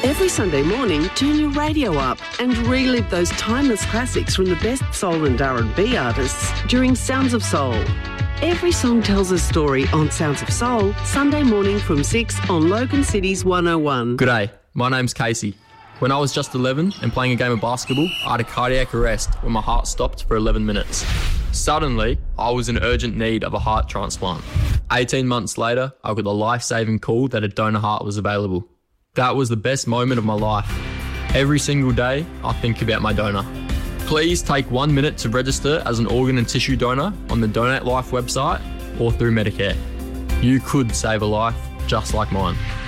Every Sunday morning, turn your radio up and relive those timeless classics from the best soul and R&B artists during Sounds of Soul. Every song tells a story on Sounds of Soul, Sunday morning from 6 on Logan City's 101. G'day, my name's Casey. When I was just 11 and playing a game of basketball, I had a cardiac arrest when my heart stopped for 11 minutes. Suddenly, I was in urgent need of a heart transplant. 18 months later, I got a life-saving call that a donor heart was available. That was the best moment of my life. Every single day, I think about my donor. Please take 1 minute to register as an organ and tissue donor on the Donate Life website or through Medicare. You could save a life just like mine.